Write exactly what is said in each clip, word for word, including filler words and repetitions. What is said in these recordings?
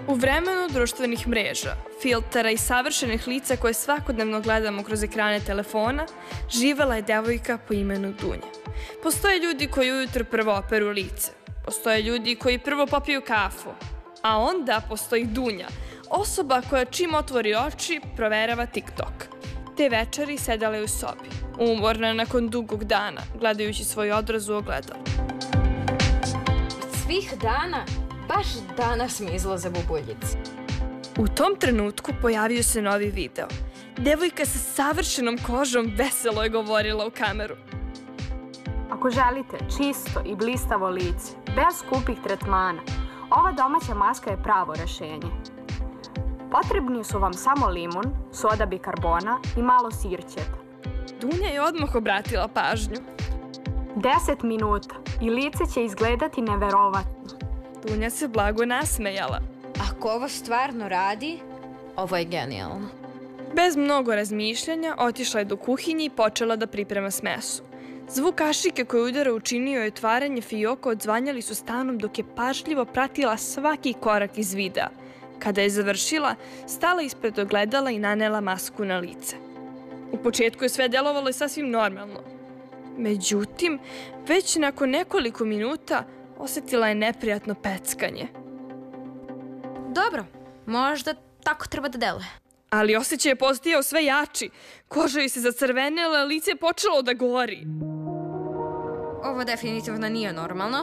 U vremenu društvenih mreža, filtera i savršenih lica koje svakodnevno gledamo kroz ekrane telefona, živela je devojka po imenu Dunja. Postoje ljudi koji ujutro prvo operu lice. Postoje ljudi koji prvo popiju kafu. A onda postoji Dunja, osoba koja čim otvori oči proverava TikTok. Te večeri sedala je u sobi, umorna nakon dugog dana, gledajući svoj odraz u ogledalu. Od svih dana, baš danas mi izlaze bubuljice. U tom trenutku pojavio se novi video. Devojka sa savršenom kožom veselo je govorila u kameru. Ako želite čisto i blistavo lice, bez skupih tretmana, ova domaća maska je pravo rešenje. Potrebni su vam samo limun, soda bikarbona i malo sirćeta. Dunja je odmah obratila pažnju. deset minuta i lice će izgledati neverovatno. Dunja se blago nasmejala. Ako ovo stvarno radi, ovo je genijalno. Bez mnogo razmišljanja otišla je do kuhinje i počela da priprema smesu. Zvuk kašike koju udara učinio je otvaranje fioka odzvanjali su stanom dok je pažljivo pratila svaki korak iz videa. Kada je završila, stala ispred ogledala i nanela masku na lice. U početku je sve delovalo sasvim normalno. Međutim, već nakon nekoliko minuta osetila je neprijatno peckanje. Dobro, možda tako treba da deluje. Ali osjećaj je postajao sve jači. Koža joj se zacrvenela, lice je počelo da gori. Ovo definitivno nije normalno.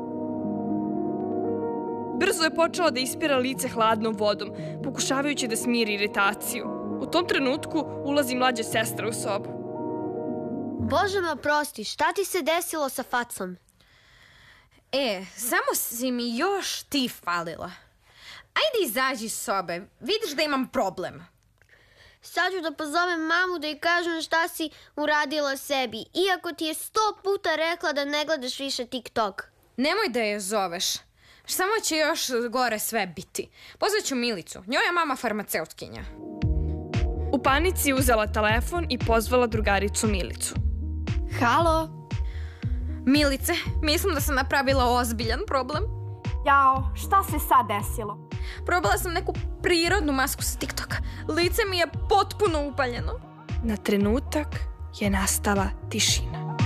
Brzo je počela da ispira lice hladnom vodom, pokušavajući da smiri iritaciju. U tom trenutku ulazi mlađa sestra u sobu. Bože me oprosti, šta ti se desilo sa facom? E, samo si mi još ti falila. Ajde izađi iz sobe, vidiš da imam problem. Sad ću da pozovem mamu da joj kažem šta si uradila sebi, iako ti je sto puta rekla da ne gledaš više TikTok. Nemoj da je zoveš. Samo će još gore sve biti. Pozvaću Milicu, njoj je mama farmaceutkinja. U panici je uzela telefon i pozvala drugaricu Milicu. Halo? Milice, mislim da sam napravila ozbiljan problem. Jao, šta se sad desilo? Probala sam neku prirodnu masku sa TikToka. Lice mi je potpuno upaljeno. Na trenutak je nastala tišina.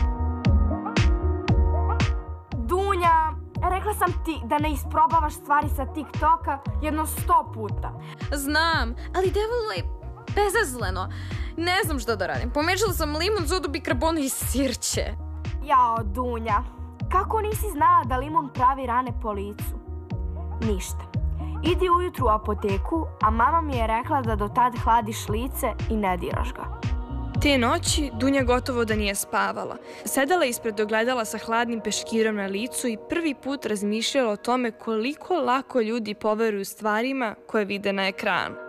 Dunja, rekla sam ti da ne isprobavaš stvari sa TikToka jedno sto puta. Znam, ali devolo je bezazleno. Ne znam što da radim. Pomešala sam limun, sodu bikarbonu i sirće. Jao, Dunja, kako nisi znala da limun pravi rane po licu? Ništa. Idi ujutru u apoteku, a mama mi je rekla da do tad hladiš lice i ne diraš ga. Te noći Dunja gotovo da nije spavala. Sedala ispred ogledala sa hladnim peškirom na licu i prvi put razmišljala o tome koliko lako ljudi poveruju stvarima koje vide na ekranu.